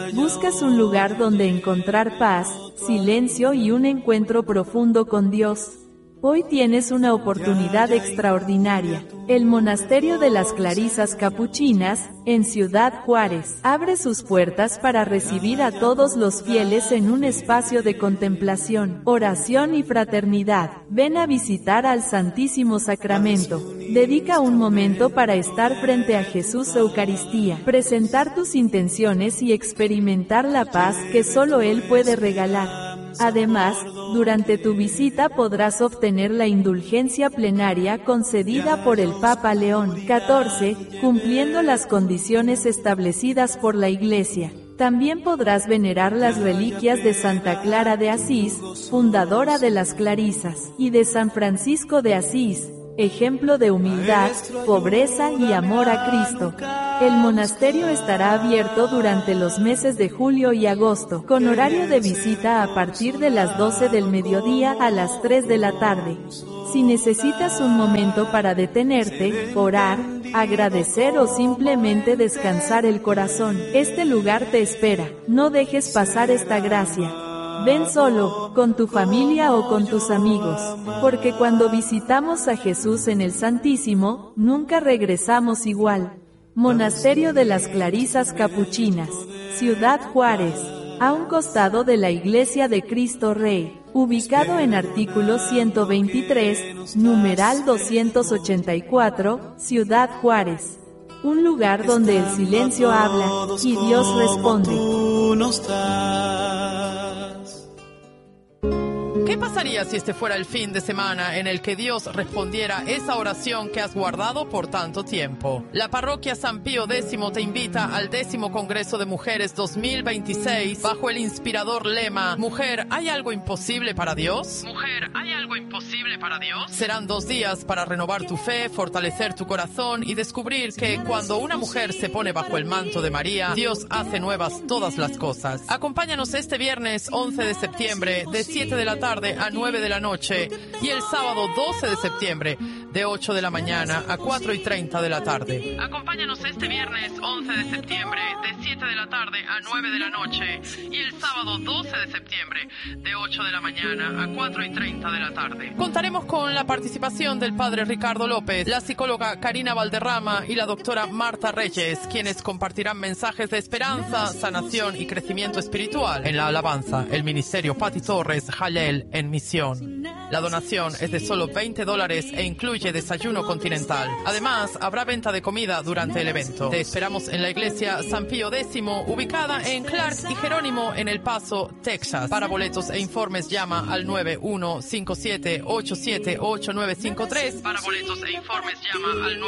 ¿Buscas un lugar donde encontrar paz, silencio y un encuentro profundo con Dios? Hoy tienes una oportunidad extraordinaria. El Monasterio de las Clarisas Capuchinas, en Ciudad Juárez, abre sus puertas para recibir a todos los fieles en un espacio de contemplación, oración y fraternidad. Ven a visitar al Santísimo Sacramento. Dedica un momento para estar frente a Jesús Eucaristía, presentar tus intenciones y experimentar la paz que solo Él puede regalar. Además, durante tu visita podrás obtener la indulgencia plenaria concedida por el Papa León XIV, cumpliendo las condiciones establecidas por la Iglesia. También podrás venerar las reliquias de Santa Clara de Asís, fundadora de las Clarisas, y de San Francisco de Asís, ejemplo de humildad, pobreza y amor a Cristo. El monasterio estará abierto durante los meses de julio y agosto, con horario de visita a partir de las 12 del mediodía a las 3 de la tarde. Si necesitas un momento para detenerte, orar, agradecer o simplemente descansar el corazón, este lugar te espera. No dejes pasar esta gracia. Ven solo, con tu familia o con tus amigos, porque cuando visitamos a Jesús en el Santísimo, nunca regresamos igual. Monasterio de las Clarisas Capuchinas, Ciudad Juárez, a un costado de la Iglesia de Cristo Rey, ubicado en artículo 123, numeral 284, Ciudad Juárez. Un lugar donde el silencio habla y Dios responde. ¿Qué pasaría si este fuera el fin de semana en el que Dios respondiera esa oración que has guardado por tanto tiempo? La parroquia San Pío X te invita al 10º Congreso de Mujeres 2026 bajo el inspirador lema «Mujer, ¿hay algo imposible para Dios?». Mujer, ¿hay algo imposible para Dios? Serán 2 días para renovar tu fe, fortalecer tu corazón y descubrir que cuando una mujer se pone bajo el manto de María, Dios hace nuevas todas las cosas. Acompáñanos este viernes 11 de septiembre de 7 de la tarde a 9 de la noche y el sábado 12 de septiembre de 8 de la mañana a 4:30 de la tarde. Acompáñanos este viernes 11 de septiembre de 7 de la tarde a 9 de la noche y el sábado 12 de septiembre de 8 de la mañana a 4:30 de la tarde. Contaremos con la participación del padre Ricardo López, la psicóloga Karina Valderrama y la doctora Marta Reyes, quienes compartirán mensajes de esperanza, sanación y crecimiento espiritual. En la alabanza, el ministerio Pati Torres Jalel en misión. La donación es de solo $20 e incluye desayuno continental. Además, habrá venta de comida durante el evento. Te esperamos en la iglesia San Pío X, ubicada en Clark y Jerónimo en El Paso, Texas. Para boletos e informes llama al 9157878953. Para boletos e informes llama al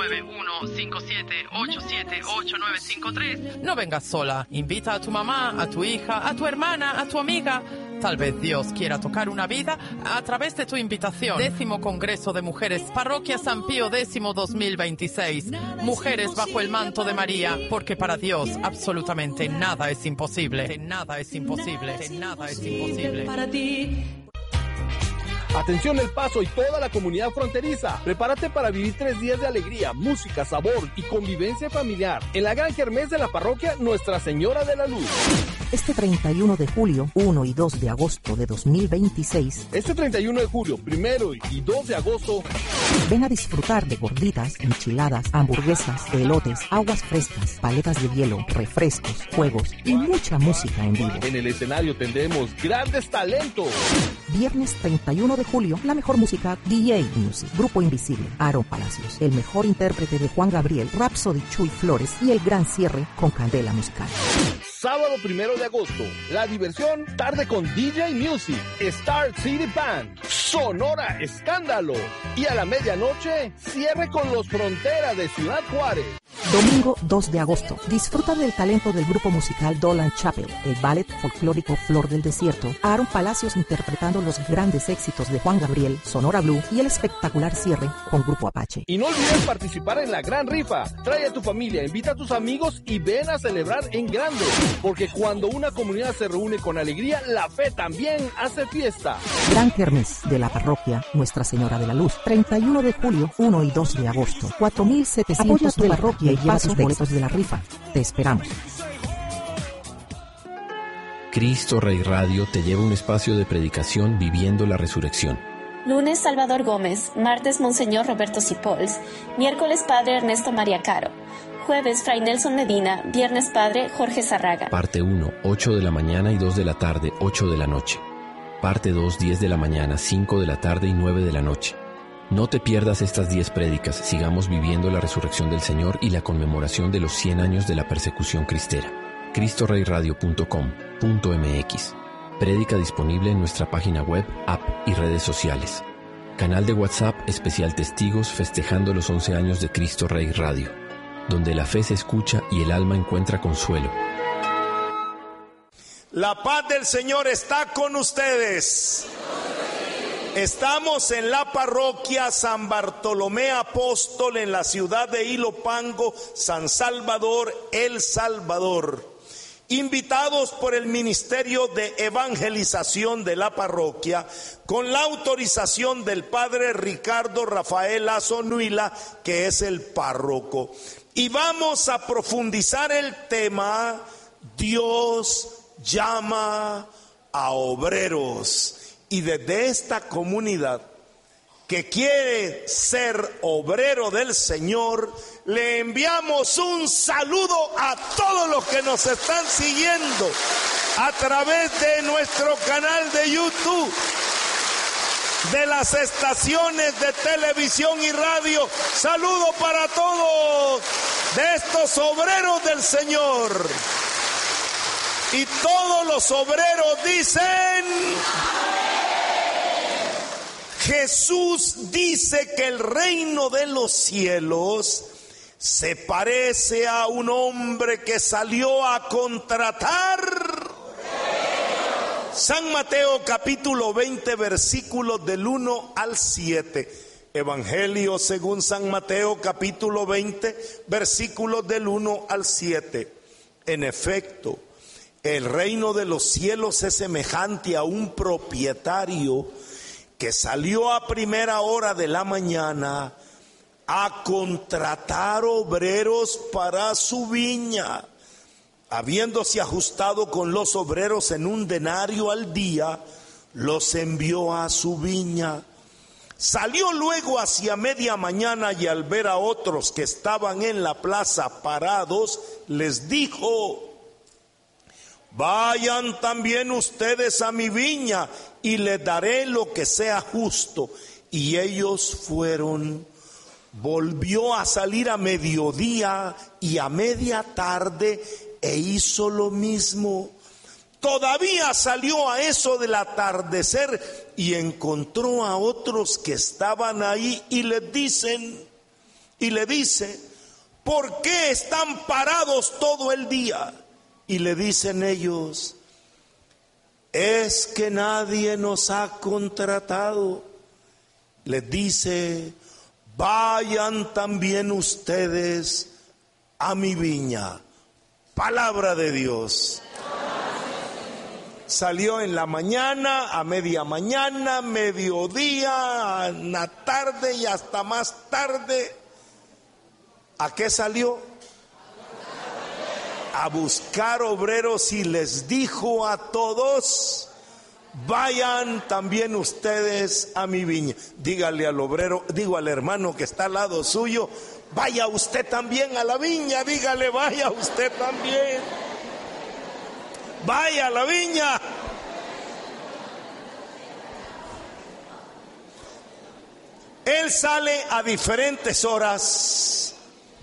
9157878953. No vengas sola. Invita a tu mamá, a tu hija, a tu hermana, a tu amiga. Tal vez Dios quiera tocar una vida a través de tu invitación. 10º Congreso de Mujeres, Parroquia San Pío X 2026. Mujeres bajo el manto de María, porque para Dios absolutamente nada es imposible. Nada es imposible. Nada es imposible. Para ti. Atención El Paso y toda la comunidad fronteriza. Prepárate para vivir 3 días de alegría, música, sabor y convivencia familiar en la gran kermés de la parroquia Nuestra Señora de la Luz. Este 31 de julio, 1 y 2 de agosto de 2026. Este 31 de julio, 1 y 2 de agosto. Ven a disfrutar de gorditas, enchiladas, hamburguesas, elotes, aguas frescas, paletas de hielo, refrescos, juegos y mucha música en vivo. En el escenario tendremos grandes talentos. Viernes 31 de julio, la mejor música, DJ Music, Grupo Invisible, Aaron Palacios, el mejor intérprete de Juan Gabriel, Rhapsody Chuy Flores y el gran cierre con Candela Musical. Sábado 1 de agosto, la diversión, tarde con DJ Music, Star City Band, Sonora Escándalo y a la medianoche, cierre con los Fronteras de Ciudad Juárez. Domingo 2 de agosto, disfruta del talento del grupo musical Dolan Chapel, el ballet folclórico Flor del Desierto, Aaron Palacios interpretando los grandes éxitos de Juan Gabriel, Sonora Blue y el espectacular cierre con Grupo Apache. Y no olvides participar en la gran rifa. Trae a tu familia, invita a tus amigos y ven a celebrar en grande. Porque cuando una comunidad se reúne con alegría, la fe también hace fiesta. Gran kermés de la parroquia Nuestra Señora de la Luz, 31 de julio, 1 y 2 de agosto, 4,700 de la parroquia y lleva tus boletos de la rifa. Te esperamos. Cristo Rey Radio te lleva a un espacio de predicación viviendo la resurrección. Lunes, Salvador Gómez. Martes, Monseñor Roberto Cipols. Miércoles, Padre Ernesto María Caro. Jueves, Fray Nelson Medina. Viernes, Padre Jorge Zarraga. Parte 1, 8 de la mañana y 2 de la tarde, 8 de la noche. Parte 2, 10 de la mañana, 5 de la tarde y 9 de la noche. No te pierdas estas 10 prédicas. Sigamos viviendo la resurrección del Señor y la conmemoración de los 100 años de la persecución cristera. CristoReyRadio.com.mx. Prédica disponible en nuestra página web, app y redes sociales. Canal de WhatsApp especial Testigos festejando los 11 años de Cristo Rey Radio, donde la fe se escucha y el alma encuentra consuelo. La paz del Señor está con ustedes. Estamos en la parroquia San Bartolomé Apóstol en la ciudad de Ilopango, San Salvador, El Salvador. Invitados por el Ministerio de Evangelización de la parroquia, con la autorización del Padre Ricardo Rafael Lazo Nuila, que es el párroco. Y vamos a profundizar el tema: Dios llama a obreros. Y desde esta comunidad que quiere ser obrero del Señor, le enviamos un saludo a todos los que nos están siguiendo a través de nuestro canal de YouTube, de las estaciones de televisión y radio. Saludo para todos de estos obreros del Señor. Y todos los obreros dicen: Jesús dice que el reino de los cielos se parece a un hombre que salió a contratar. San Mateo capítulo 20 versículos del 1 al 7. Evangelio según San Mateo capítulo 20 versículos del 1 al 7. En efecto, el reino de los cielos es semejante a un propietario que salió a primera hora de la mañana a contratar obreros para su viña. Habiéndose ajustado con los obreros en un denario al día, los envió a su viña. Salió luego hacia media mañana y al ver a otros que estaban en la plaza parados, les dijo: vayan también ustedes a mi viña y les daré lo que sea justo. Y ellos fueron. Volvió a salir a mediodía y a media tarde e hizo lo mismo. Todavía salió a eso del atardecer y encontró a otros que estaban ahí y le dice: ¿por qué están parados todo el día? Y le dicen ellos: es que nadie nos ha contratado. Les dice: vayan también ustedes a mi viña. Palabra de Dios. Salió en la mañana, a media mañana, mediodía, en la tarde y hasta más tarde. ¿A qué salió? A buscar obreros y les dijo a todos: vayan también ustedes a mi viña. Dígale al obrero, al hermano que está al lado suyo: vaya usted también a la viña. Dígale: vaya usted también. Vaya a la viña. Él sale a diferentes horas.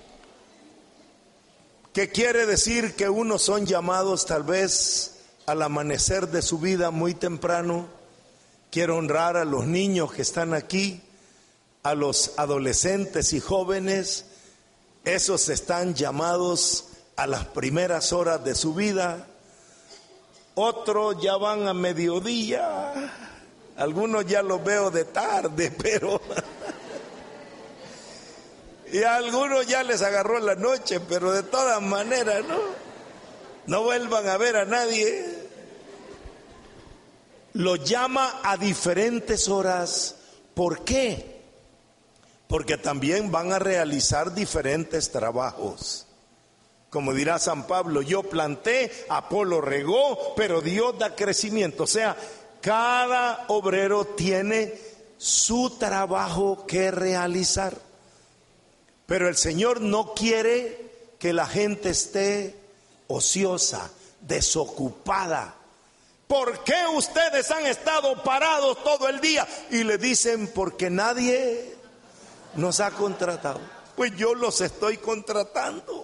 ¿Qué quiere decir? Que unos son llamados tal vez al amanecer de su vida muy temprano. Quiero honrar a los niños que están aquí, a los adolescentes y jóvenes. Esos están llamados a las primeras horas de su vida. Otros ya van a mediodía. Algunos ya los veo de tarde, pero... y a algunos ya les agarró la noche, pero de todas maneras, no vuelvan a ver a nadie. Los llama a diferentes horas. ¿Por qué? Porque también van a realizar diferentes trabajos. Como dirá San Pablo, yo planté, Apolo regó, pero Dios da crecimiento. O sea, cada obrero tiene su trabajo que realizar. Pero el Señor no quiere que la gente esté ociosa, desocupada. ¿Por qué ustedes han estado parados todo el día? Y le dicen, porque nadie nos ha contratado. Pues yo los estoy contratando.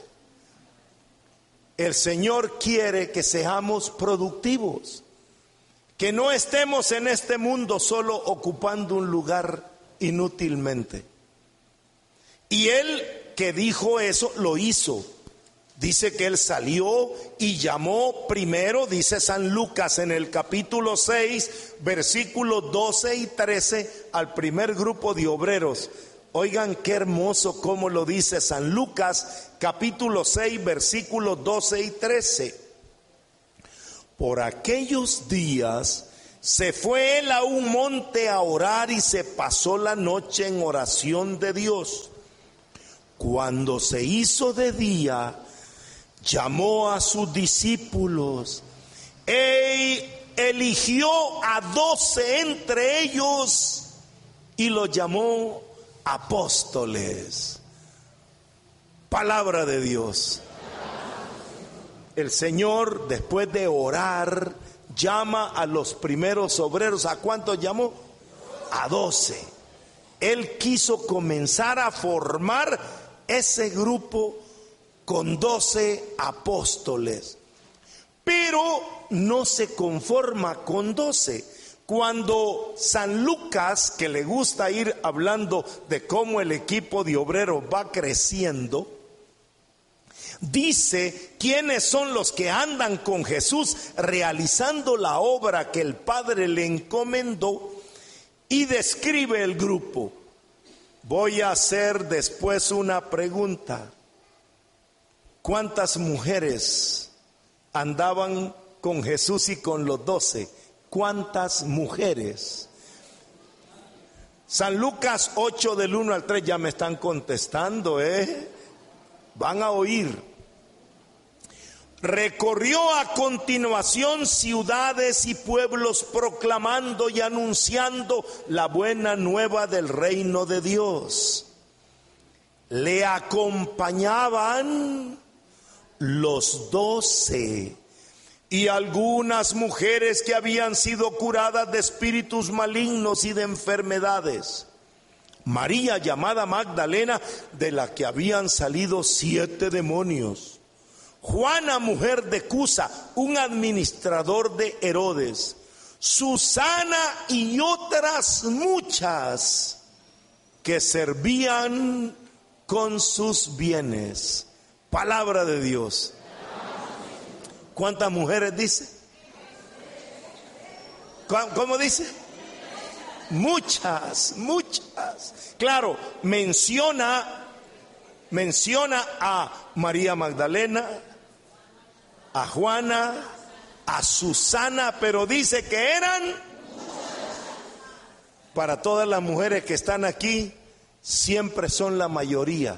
El Señor quiere que seamos productivos, que no estemos en este mundo solo ocupando un lugar inútilmente. Y Él que dijo eso, lo hizo. Dice que Él salió y llamó primero, dice San Lucas en el capítulo 6, versículos 12 y 13, al primer grupo de obreros. Oigan qué hermoso cómo lo dice San Lucas, capítulo 6, versículos 12 y 13. Por aquellos días se fue él a un monte a orar y se pasó la noche en oración de Dios. Cuando se hizo de día, llamó a sus discípulos e eligió a 12 entre ellos y los llamó apóstoles. Palabra de Dios. El Señor, después de orar, llama a los primeros obreros. ¿A cuántos llamó? A 12. Él quiso comenzar a formar ese grupo con 12 apóstoles. Pero no se conforma con 12. Cuando San Lucas, que le gusta ir hablando de cómo el equipo de obreros va creciendo, dice quiénes son los que andan con Jesús realizando la obra que el Padre le encomendó y describe el grupo. Voy a hacer después una pregunta. ¿Cuántas mujeres andaban con Jesús y con los 12? ¿Cuántas mujeres? San Lucas 8 del 1 al 3, ya me están contestando, van a oír. Recorrió a continuación ciudades y pueblos proclamando y anunciando la buena nueva del reino de Dios. Le acompañaban los 12 y algunas mujeres que habían sido curadas de espíritus malignos y de enfermedades. María, llamada Magdalena, de la que habían salido 7 demonios. Juana, mujer de Cusa, un administrador de Herodes. Susana y otras muchas que servían con sus bienes. Palabra de Dios. ¿Cuántas mujeres dice? ¿Cómo dice? Muchas, muchas. Claro, menciona a María Magdalena, a Juana, a Susana, pero dice que eran, para todas las mujeres que están aquí, siempre son la mayoría.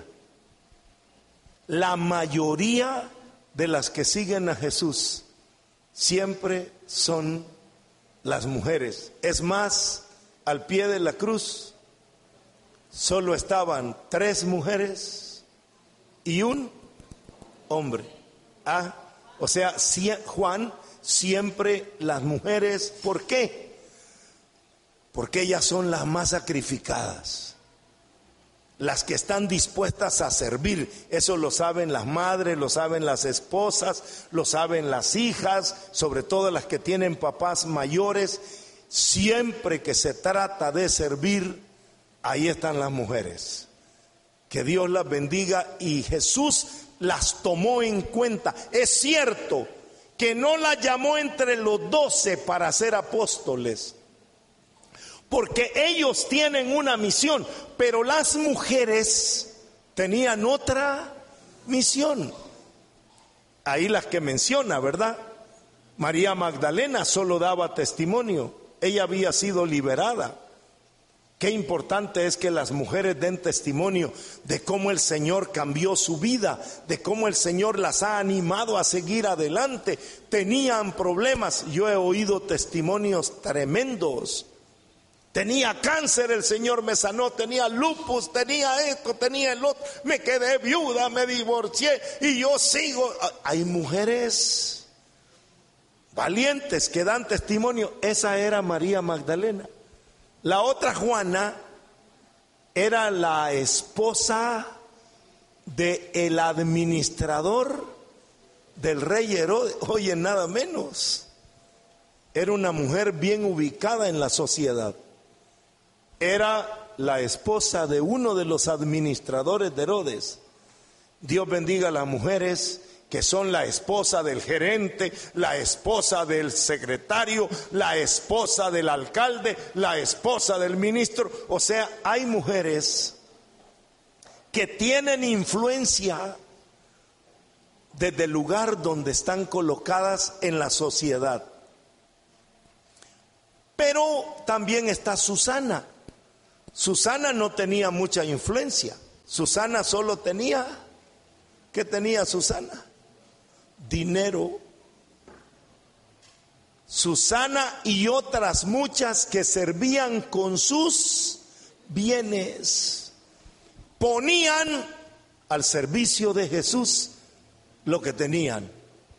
La mayoría de las que siguen a Jesús siempre son las mujeres. Es más, al pie de la cruz solo estaban 3 mujeres y un hombre. O sea, Juan, siempre las mujeres. ¿Por qué? Porque ellas son las más sacrificadas, las que están dispuestas a servir. Eso lo saben las madres, lo saben las esposas, lo saben las hijas, sobre todo las que tienen papás mayores. Siempre que se trata de servir, ahí están las mujeres. Que Dios las bendiga, y Jesús las tomó en cuenta. Es cierto que no las llamó entre los 12 para ser apóstoles, porque ellos tienen una misión, pero las mujeres tenían otra misión. Ahí las que menciona, ¿verdad? María Magdalena solo daba testimonio, ella había sido liberada. Qué importante es que las mujeres den testimonio de cómo el Señor cambió su vida, de cómo el Señor las ha animado a seguir adelante. Tenían problemas, yo he oído testimonios tremendos. Tenía cáncer, el Señor me sanó, tenía lupus, tenía esto, tenía el otro, me quedé viuda, me divorcié y yo sigo. Hay mujeres valientes que dan testimonio. Esa era María Magdalena. La otra Juana era la esposa del administrador del rey Herodes. Oye, nada menos. Era una mujer bien ubicada en la sociedad. Era la esposa de uno de los administradores de Herodes. Dios bendiga a las mujeres que son la esposa del gerente, la esposa del secretario, la esposa del alcalde, la esposa del ministro. O sea, hay mujeres que tienen influencia desde el lugar donde están colocadas en la sociedad. Pero también está Susana. Susana no tenía mucha influencia. Susana solo tenía, ¿qué tenía Susana? Dinero. Susana y otras muchas que servían con sus bienes, ponían al servicio de Jesús lo que tenían.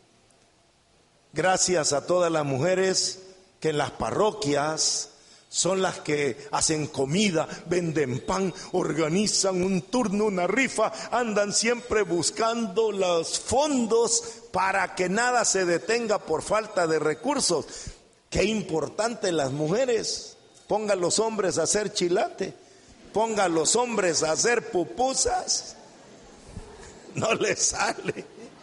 Gracias a todas las mujeres que en las parroquias son las que hacen comida, venden pan, organizan un turno, una rifa, andan siempre buscando los fondos para que nada se detenga por falta de recursos. Qué importante las mujeres. Ponga a los hombres a hacer chilate, ponga a los hombres a hacer pupusas, no les sale.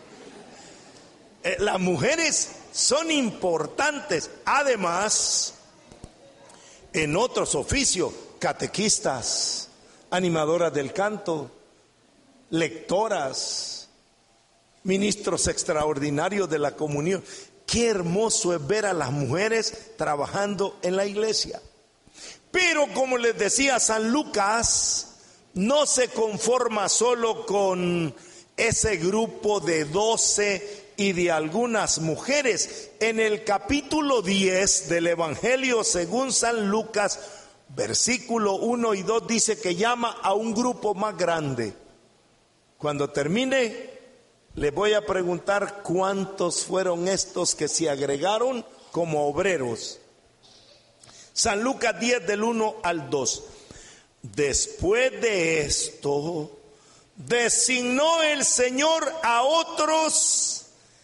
Las mujeres son importantes. Además, en otros oficios, catequistas, animadoras del canto, lectoras, ministros extraordinarios de la comunión. Qué hermoso es ver a las mujeres trabajando en la iglesia. Pero como les decía, San Lucas no se conforma solo con ese grupo de 12 y de algunas mujeres. En el capítulo 10 del Evangelio según San Lucas, versículo 1 y 2 dice que llama a un grupo más grande. Cuando termine, les voy a preguntar cuántos fueron estos que se agregaron como obreros. San Lucas 10 del 1 al 2. Después de esto, designó el Señor a otros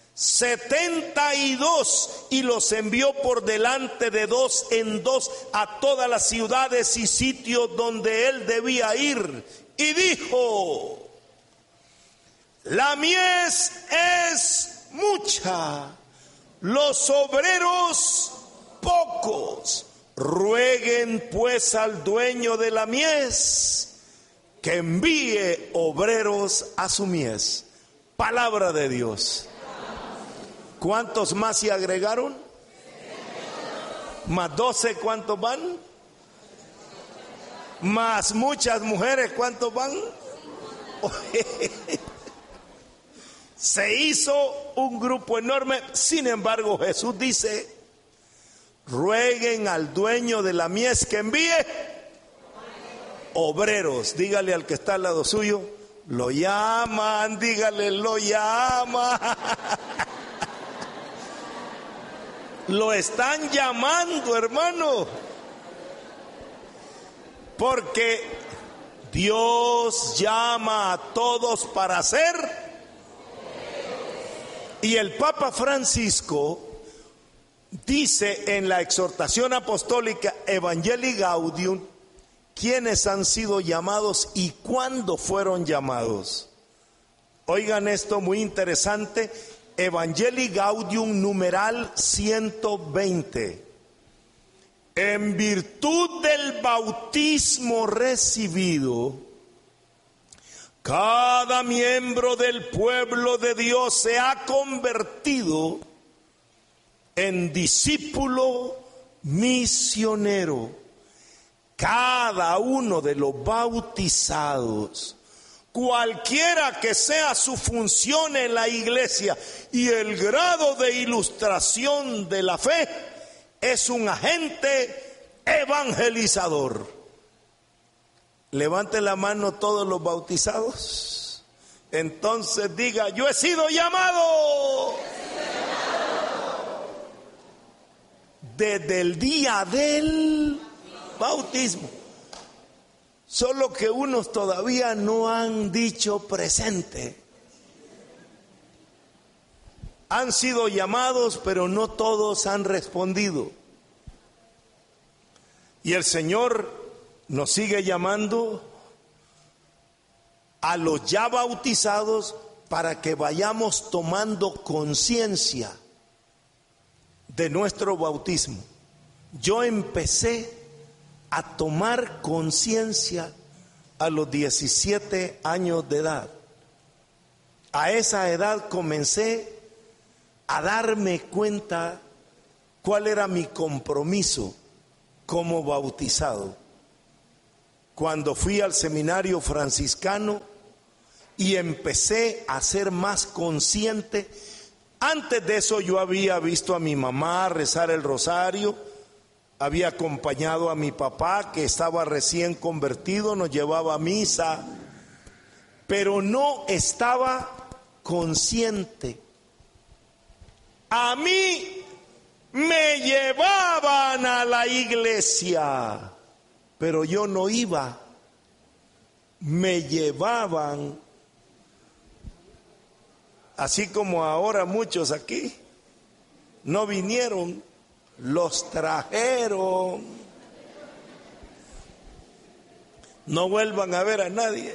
72 y los envió por delante de 2 en 2 a todas las ciudades y sitios donde él debía ir. Y dijo: la mies es mucha, los obreros pocos. Rueguen pues al dueño de la mies que envíe obreros a su mies. Palabra de Dios. ¿Cuántos más se agregaron? Más 12, ¿cuántos van? Más muchas mujeres, ¿cuántos van? Se hizo un grupo enorme. Sin embargo, Jesús dice: rueguen al dueño de la mies que envíe obreros. Dígale al que está al lado suyo: lo llaman, dígale, lo llaman. Lo están llamando, hermano, porque Dios llama a todos para ser. Y el Papa Francisco dice en la exhortación apostólica Evangelii Gaudium quiénes han sido llamados y cuándo fueron llamados. Oigan esto muy interesante. Evangelii Gaudium numeral 120. En virtud del bautismo recibido, cada miembro del pueblo de Dios se ha convertido en discípulo misionero. cada uno de los bautizados, cualquiera que sea su función en la iglesia y el grado de ilustración de la fe, es un agente evangelizador. Levante la mano todos los bautizados. Entonces diga: yo he sido llamado desde el día del bautismo. Solo que unos todavía no han dicho presente. Han sido llamados, pero no todos han respondido. Y el Señor nos sigue llamando a los ya bautizados para que vayamos tomando conciencia de nuestro bautismo. Yo empecé a tomar conciencia a los 17 años de edad. A esa edad comencé a darme cuenta cuál era mi compromiso como bautizado. Cuando fui al seminario franciscano y empecé a ser más consciente. Antes de eso yo había visto a mi mamá rezar el rosario, había acompañado a mi papá que estaba recién convertido, nos llevaba a misa, pero no estaba consciente. A mí me llevaban a la iglesia, pero yo no iba, me llevaban. Así como ahora muchos aquí no vinieron, los trajeron. No vuelvan a ver a nadie.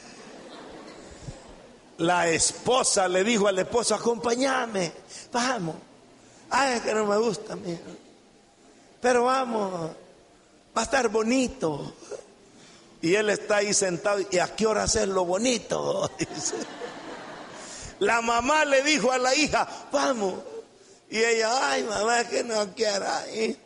La esposa le dijo al esposo: acompáñame, vamos. Ay, es que no me gusta, mijo, pero vamos, va a estar bonito. Y él está ahí sentado: ¿y a qué hora hacer lo bonito? Dice. La mamá le dijo a la hija: vamos. Y ella: ay, mamá, es que no quiero ir.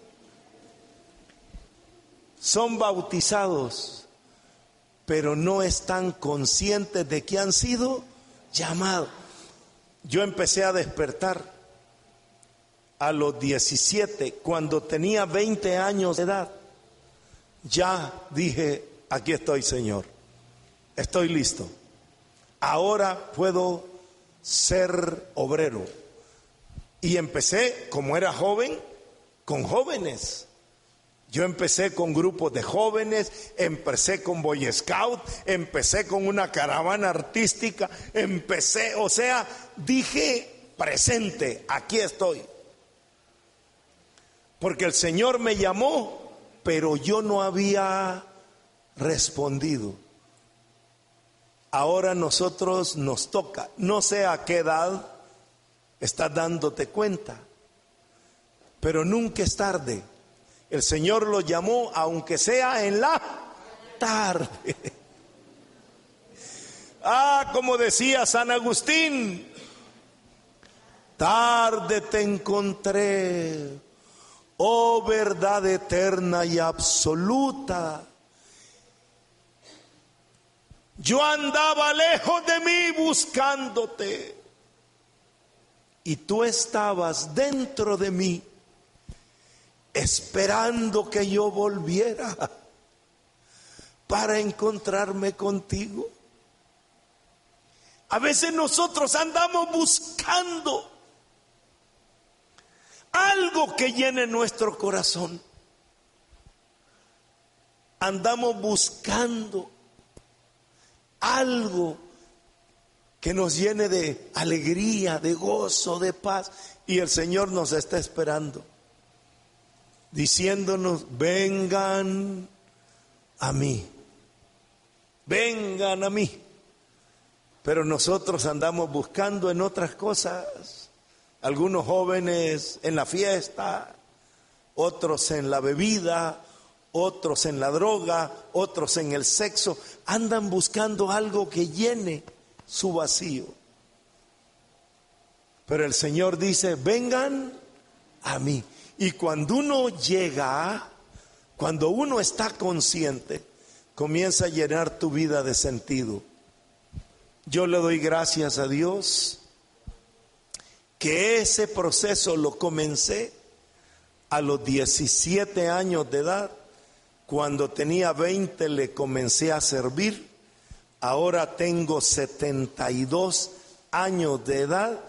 Son bautizados, pero no están conscientes de que han sido llamados. Yo empecé a despertar a los 17, cuando tenía 20 años de edad. Ya dije: aquí estoy, Señor, estoy listo. Ahora puedo ser obrero. Y empecé, como era joven, con jóvenes. Yo empecé con grupos de jóvenes, empecé con Boy Scout, empecé con una caravana artística, dije presente, aquí estoy. Porque el Señor me llamó, pero yo no había respondido. Ahora nosotros nos toca, no sé a qué edad estás dándote cuenta, pero nunca es tarde. El Señor lo llamó, aunque sea en la tarde. Como decía San Agustín: tarde te encontré, oh verdad eterna y absoluta. Yo andaba lejos de mí buscándote, y tú estabas dentro de mí, esperando que yo volviera para encontrarme contigo. A veces nosotros andamos buscando algo que llene nuestro corazón. Andamos buscando algo que nos llene de alegría, de gozo, de paz. Y el Señor nos está esperando, diciéndonos: vengan a mí, vengan a mí. Pero nosotros andamos buscando en otras cosas. Algunos jóvenes en la fiesta, otros en la bebida, otros en la droga, otros en el sexo. Andan buscando algo que llene su vacío. Pero el Señor dice: vengan a mí. Y cuando uno llega, Cuando uno está consciente, comienza a llenar tu vida de sentido. Yo le doy gracias a Dios que ese proceso lo comencé a los 17 años de edad. Cuando tenía 20 le comencé a servir. Ahora tengo 72 años de edad,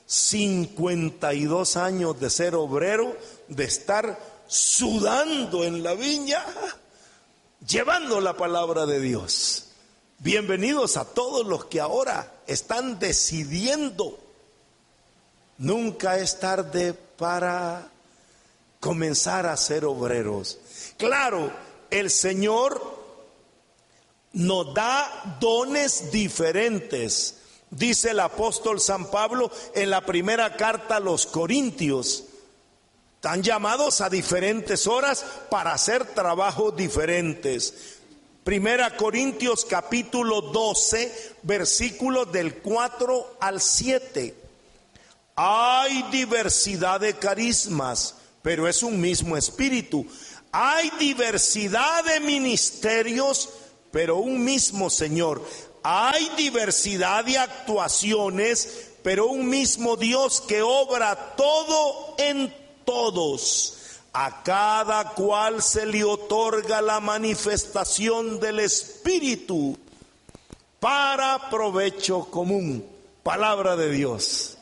52 años de ser obrero, de estar sudando en la viña, llevando la palabra de Dios. Bienvenidos a todos los que ahora están decidiendo. Nunca es tarde para comenzar a ser obreros. Claro, el Señor nos da dones diferentes. Dice el apóstol San Pablo en la primera carta a los Corintios: están llamados a diferentes horas para hacer trabajos diferentes. Primera Corintios capítulo 12, versículos del 4 al 7. Hay diversidad de carismas, pero es un mismo espíritu. Hay diversidad de ministerios, pero un mismo Señor. Hay diversidad de actuaciones, pero un mismo Dios que obra todo en todos. A cada cual se le otorga la manifestación del Espíritu para provecho común. Palabra de Dios.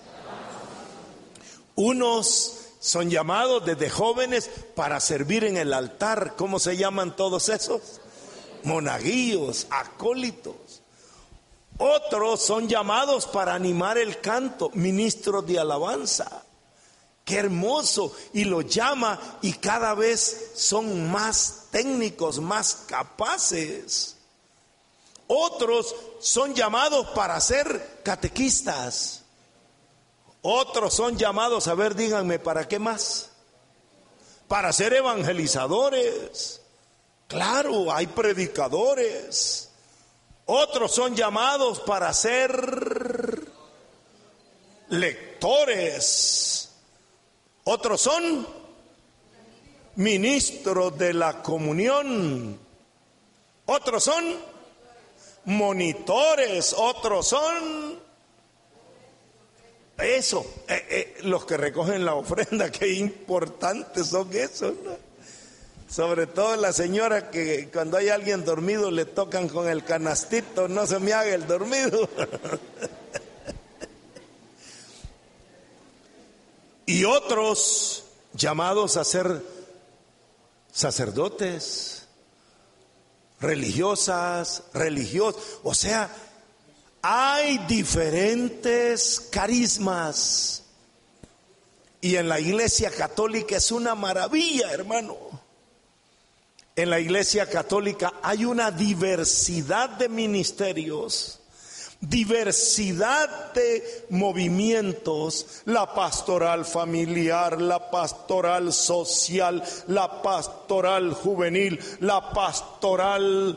Unos son llamados desde jóvenes para servir en el altar. ¿Cómo se llaman todos esos? Monaguillos, acólitos. Otros son llamados para animar el canto, ministros de alabanza. Qué hermoso. Y los llama y cada vez son más técnicos, más capaces. Otros son llamados para ser catequistas. Otros son llamados, a ver, díganme, ¿para qué más? Para ser evangelizadores. Claro, hay predicadores. Otros son llamados para ser lectores. Otros son ministros de la comunión. Otros son monitores. Otros son los que recogen la ofrenda. Qué importantes son esos, ¿no? Sobre todo la señora que cuando hay alguien dormido le tocan con el canastito, no se me haga el dormido. Y otros llamados a ser sacerdotes, religiosos. O sea, hay diferentes carismas. Y en la Iglesia Católica es una maravilla, hermano. En la Iglesia Católica hay una diversidad de ministerios, diversidad de movimientos: la pastoral familiar, la pastoral social, la pastoral juvenil, la pastoral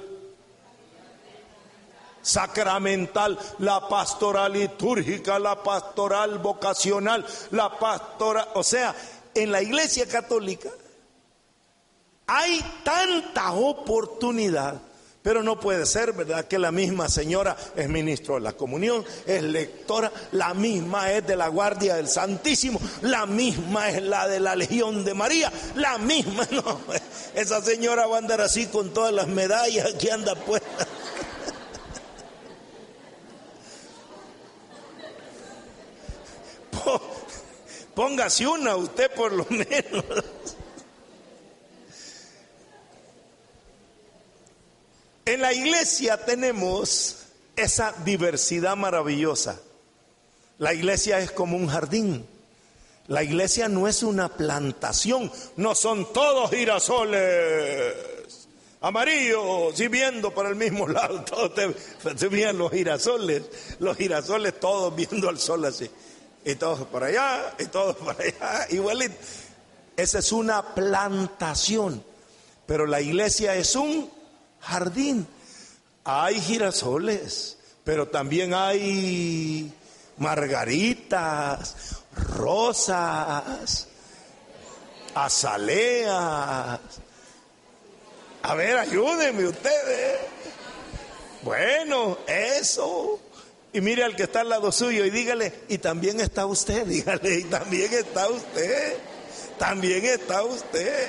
sacramental, la pastoral litúrgica, la pastoral vocacional, la pastoral, o sea, en la Iglesia Católica hay tanta oportunidad, pero no puede ser, ¿verdad?, que la misma señora es ministro de la comunión, es lectora, la misma es de la Guardia del Santísimo, la misma es la de la Legión de María, la misma, no, esa señora va a andar así con todas las medallas que anda puesta. Póngase una usted por lo menos. En la iglesia tenemos esa diversidad maravillosa. La iglesia es como un jardín. La iglesia no es una plantación, no son todos girasoles amarillos y viendo para el mismo lado, todos se veían los girasoles todos viendo al sol así, y todos para allá, y todos para allá, igualito. Esa es una plantación, pero la iglesia es un jardín. Hay girasoles, pero también hay margaritas, rosas, azaleas, A ver, ayúdenme ustedes. Bueno, eso. Y mire al que está al lado suyo y dígale, y también está usted, dígale, y también está usted. También está usted.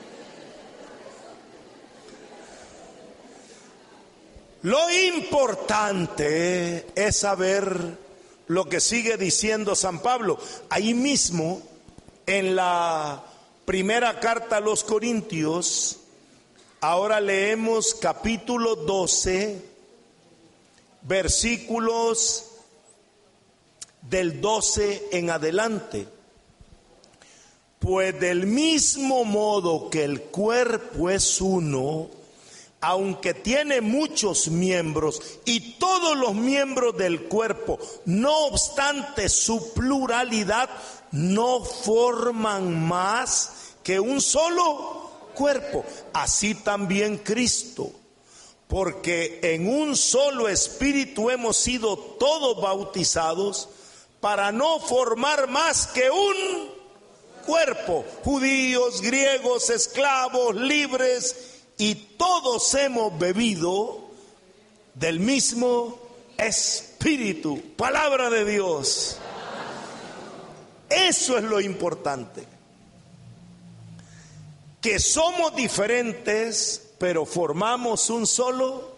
Lo importante es saber lo que sigue diciendo San Pablo. Ahí mismo, en la primera carta a los Corintios, ahora leemos capítulo 12, versículos del 12 en adelante. Pues del mismo modo que el cuerpo es uno, aunque tiene muchos miembros, y todos los miembros del cuerpo, no obstante su pluralidad, no forman más que un solo cuerpo. Así también Cristo, porque en un solo espíritu hemos sido todos bautizados para no formar más que un cuerpo, judíos, griegos, esclavos, libres, y todos hemos bebido del mismo espíritu. Palabra de Dios. Eso es lo importante. Que somos diferentes, pero formamos un solo